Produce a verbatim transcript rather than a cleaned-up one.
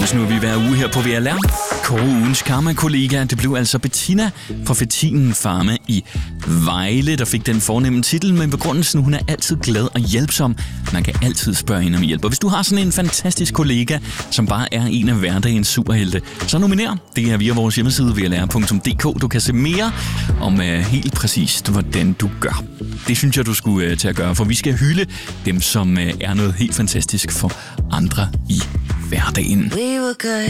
Poulsen, nu er vi hver uge her på V L R. Kåre ugens karma-kollega, det blev altså Bettina fra Fettinen Pharma i Vejle, der fik den fornemme titel, men begrundelsen, hun er altid glad og hjælpsom. Man kan altid spørge hende om hjælp. Og hvis du har sådan en fantastisk kollega, som bare er en af hverdagens superhelte, så nominer. Det er via vores hjemmeside v l r punktum d k. Du kan se mere om uh, helt præcist, hvordan du gør. Det synes jeg, du skulle uh, til at gøre, for vi skal hylde dem, som uh, er noget helt fantastisk for andre i hverdagen.